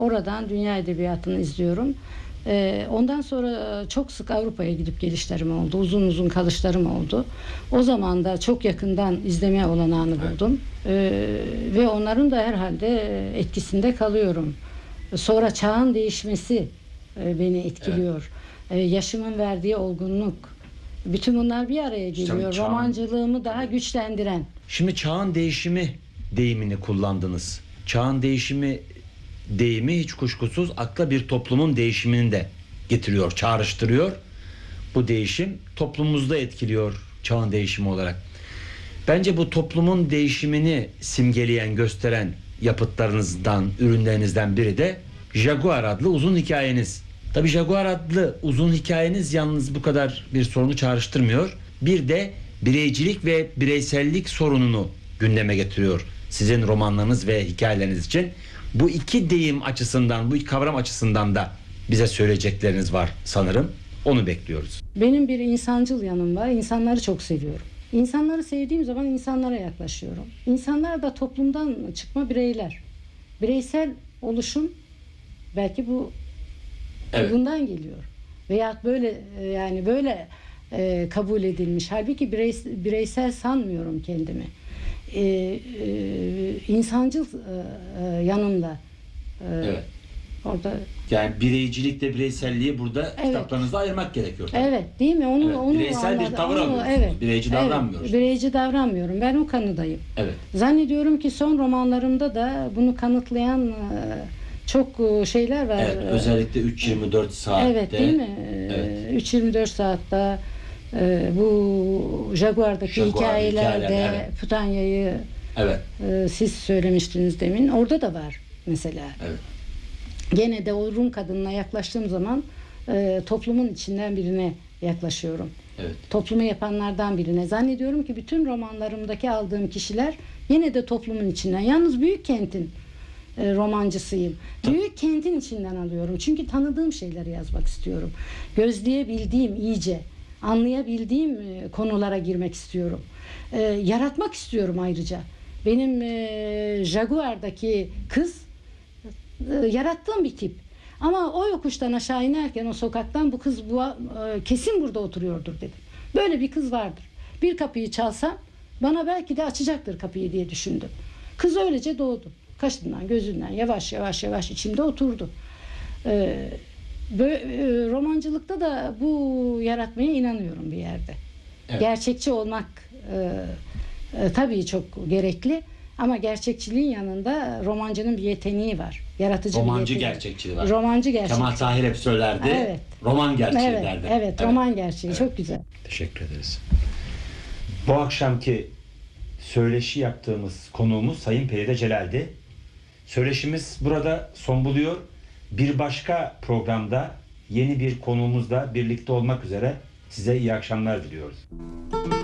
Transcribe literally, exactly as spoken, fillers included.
Oradan dünya edebiyatını izliyorum. Ee, ondan sonra çok sık Avrupa'ya gidip gelişlerim oldu. Uzun uzun kalışlarım oldu. O zaman da çok yakından izleme olanağını buldum. Ee, ve onların da herhalde etkisinde kalıyorum. Sonra çağın değişmesi e, beni etkiliyor. Ee, yaşımın verdiği olgunluk. Bütün bunlar bir araya geliyor. çağın- Romancılığımı daha güçlendiren. Şimdi çağın değişimi deyimini kullandınız. Çağın değişimi deyimi hiç kuşkusuz akla bir toplumun değişimini de getiriyor, çağrıştırıyor. Bu değişim toplumumuzda etkiliyor çağın değişimi olarak. Bence bu toplumun değişimini simgeleyen, gösteren yapıtlarınızdan, ürünlerinizden biri de Jaguar adlı uzun hikayeniz. Tabii Jaguar adlı uzun hikayeniz yalnız bu kadar bir sorunu çağrıştırmıyor. Bir de bireycilik ve bireysellik sorununu gündeme getiriyor sizin romanlarınız ve hikayeleriniz için. Bu iki deyim açısından, bu iki kavram açısından da bize söyleyecekleriniz var sanırım. Onu bekliyoruz. Benim bir insancıl yanım var. İnsanları çok seviyorum. İnsanları sevdiğim zaman insanlara yaklaşıyorum. İnsanlar da toplumdan çıkma bireyler. Bireysel oluşum belki bu Evet. bundan geliyor. Veya böyle e, yani böyle e, kabul edilmiş. Halbuki birey, bireysel sanmıyorum kendimi. E, e, insancıl e, e, yanımla e, Evet. orada. Yani bireycilikle bireyselliği burada Evet. kitaplarınızda ayırmak gerekiyor. tabii. Evet, değil mi? Onu Evet, onu bireysel bir anladım. tavır Onu- alıyorsunuz. Evet. Bireyci evet, davranmıyorsunuz. Bireyci davranmıyorum. Ben o kanıdayım. Evet. Zannediyorum ki son romanlarımda da bunu kanıtlayan e, çok e, şeyler var. Evet, özellikle üç yirmi dört saatte. Evet, değil mi? Evet. üç yirmi dört saatte e, bu Jaguar'daki Jaguar hikayelerde hikayeler, evet. Putanya'yı Evet. e, siz söylemiştiniz demin. Orada da var mesela. Evet. Gene de o Rum kadınına yaklaştığım zaman e, toplumun içinden birine yaklaşıyorum. Evet. Toplumu yapanlardan birine. Zannediyorum ki bütün romanlarımdaki aldığım kişiler yine de toplumun içinden. Yalnız büyük kentin e, romancısıyım. Büyük kentin içinden alıyorum. Çünkü tanıdığım şeyleri yazmak istiyorum. Gözleyebildiğim, iyice anlayabildiğim e, konulara girmek istiyorum. E, yaratmak istiyorum ayrıca. Benim e, Jaguar'daki kız e, yarattığım bir tip. Ama o yokuştan aşağı inerken o sokaktan bu kız bu, e, kesin burada oturuyordur dedim. Böyle bir kız vardır. Bir kapıyı çalsam bana belki de açacaktır kapıyı diye düşündüm. Kız öylece doğdu. Kaşından gözünden yavaş yavaş yavaş içimde oturdu. E, böyle, e, romancılıkta da bu yaratmaya inanıyorum bir yerde. Evet. Gerçekçi olmak e, e, tabii çok gerekli. Ama gerçekçiliğin yanında romancının bir yeteneği var. Yaratıcı Romancı bir yeteneği. gerçekçiliği var. Romancı gerçekçi. Kemal Tahir hep söylerdi. Evet. Roman gerçeği Evet, derdi. evet, roman gerçeği. Çok güzel. Teşekkür ederiz. Bu akşamki söyleşi yaptığımız konuğumuz Sayın Peride Celal'di. Söyleşimiz burada son buluyor. Bir başka programda yeni bir konuğumuzla birlikte olmak üzere size iyi akşamlar diliyoruz.